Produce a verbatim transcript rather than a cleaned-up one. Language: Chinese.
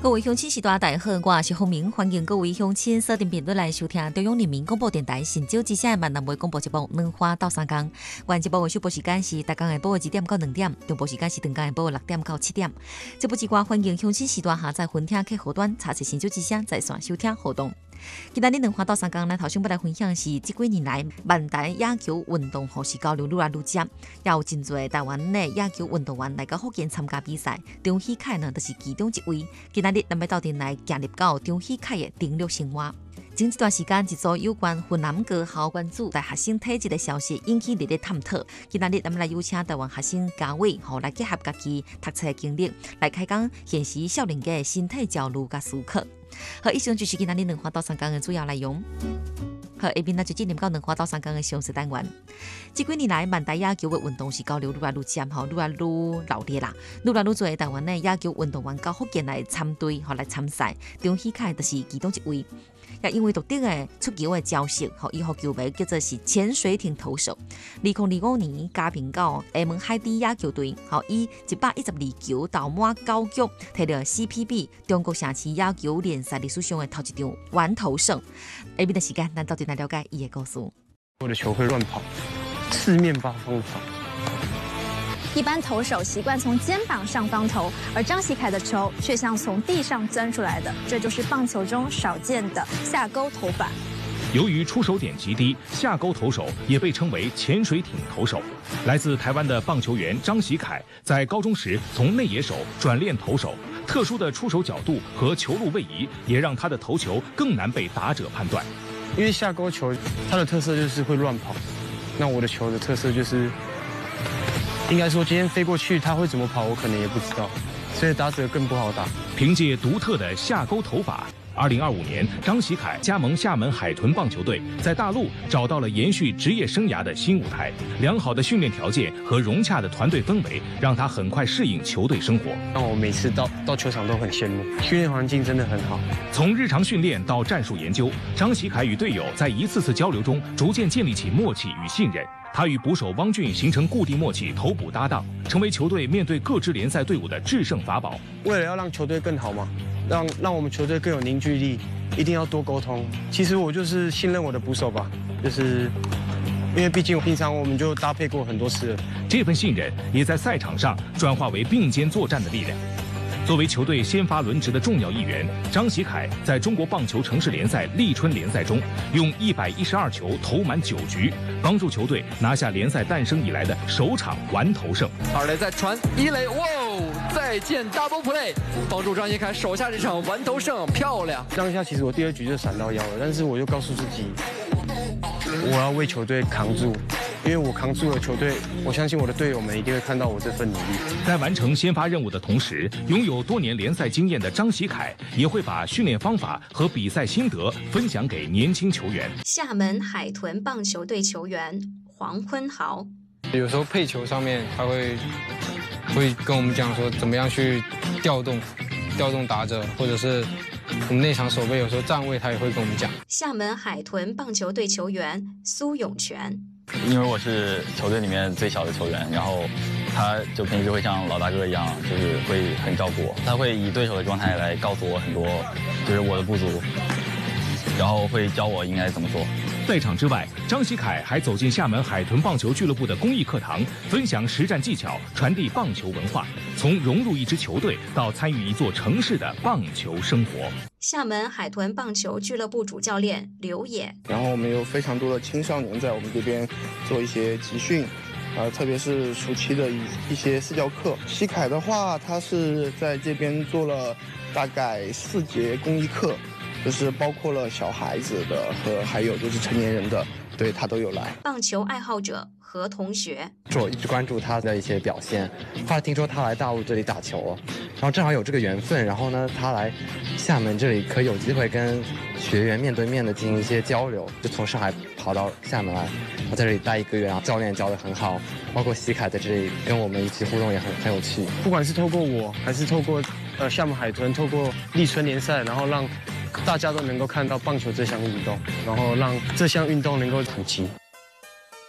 各位乡亲时代大家好，我是洪明，欢迎各位乡亲锁定频率来收听中央人民广播电台新州之声的闽南话广播节目《两花到三更》。原节目的首播时间是逐天下晡的二点到两点，中播时间是长天下晡六点到七点。这部之歌欢迎乡亲时代下载分听客户端查询新州之声在线收听活动。今仔日两花到三更，咱头先要来分享是这几年来万台野球运动护士交流愈来愈接，也有真侪台湾的野球运动员来到福建参加比赛。张喜凯呢，就是其中一位。今仔日咱要到店来行入到张喜凯的登陆生活。前一段时间，一组有关云南高校关注大学生体质的消息引起热烈探讨。今仔日咱们来邀请台湾学生嘉伟，好来结合家己读册的经历，来开讲现时少年家的身体焦虑甲思考。好，以上就是今仔日两花到三更的主要内容。好，下面咱就进入到两花到三更的详细单元。这几年来，万台野球的运动是交流愈来愈尖，吼，愈来愈热烈啦，愈来愈多台湾的野球运动员到福建来参队，吼来参赛。张喜凯就是其中一位。也因为独特的出球的招式，和伊和球迷叫做是潜水艇投手。二零二五年加盟到厦门海底野球队，好以一百一十二球投满九局，摕到 C P B 中国城市野球联赛历史上的头一场完投胜。下面的时间，咱到底来了解伊的故事。 我的球会乱跑，四面八方跑。 一般投手习惯从肩膀上方投，而张喜凯的球却像从地上钻出来的，这就是棒球中少见的下钩投法。 由于出手点极低，下钩投手也被称为潜水艇投手。来自台湾的棒球员张喜凯在高中时从内野手转练投手，特殊的出手角度和球路位移，也让他的投球更难被打者判断。 因为下钩球它的特色就是会乱跑，那我的球的特色就是。应该说，今天飞过去，他会怎么跑，我可能也不知道，所以打者更不好打。 凭借独特的下钩投法，二零二五年，张喜凯加盟厦门海豚棒球队，在大陆找到了延续职业生涯的新舞台。良好的训练条件和融洽的团队氛围，让他很快适应球队生活。 让我每次到到球场都很羡慕，训练环境真的很好。 从日常训练到战术研究，张喜凯与队友在一次次交流中，逐渐建立起默契与信任。他与捕手汪俊形成固定默契，投捕搭档，成为球队面对各支联赛队伍的制胜法宝。 为了要让球队更好嘛，让让我们球队更有凝聚力，一定要多沟通。其实我就是信任我的捕手吧，就是因为毕竟平常我们就搭配过很多次了。 这份信任也在赛场上转化为并肩作战的力量。作为球队先发轮值的重要一员，张喜凯在中国棒球城市联赛立春联赛中，用一百一十二球投满九局，帮助球队拿下联赛诞生以来的首场完投胜。 二垒再传一垒，哇哦！再见 double play， 帮助张喜凯手下这场完投胜，漂亮！ 当下其实我第二局就闪到腰了，但是我就告诉自己，我要为球队扛住。因为我扛住了球队，我相信我的队友们一定会看到我这份努力。 在完成先发任务的同时，拥有多年联赛经验的张喜凯也会把训练方法和比赛心得分享给年轻球员。 厦门海豚棒球队球员黄坤豪， 有时候配球上面他会会跟我们讲说怎么样去调动调动打者，或者是我们内场守备有时候站位他也会跟我们讲。 厦门海豚棒球队球员苏永全。 因为我是球队里面最小的球员，然后他就平时会像老大哥一样，就是会很照顾我。他会以对手的状态来告诉我很多，就是我的不足，然后会教我应该怎么做。 赛场之外，张喜凯还走进厦门海豚棒球俱乐部的公益课堂，分享实战技巧，传递棒球文化，从融入一支球队到参与一座城市的棒球生活。 厦门海豚棒球俱乐部主教练刘野， 然后我们有非常多的青少年在我们这边做一些集训，呃，特别是暑期的一一些私教课。喜凯的话，他是在这边做了大概四节公益课。就是包括了小孩子的和还有就是成年人的，对他都有来。 棒球爱好者何同学， 我一直关注他的一些表现，后来听说他来大陆这里打球，然后正好有这个缘分，然后呢，他来厦门这里可以有机会跟学员面对面的进行一些交流，就从上海跑到厦门来，我在这里待一个月，然后教练教得很好，包括喜凯在这里跟我们一起互动也很很有趣。 不管是透过我，还是透过呃厦门海豚，透过立春联赛，然后让大家都能够看到棒球这项运动，然后让这项运动能够普及。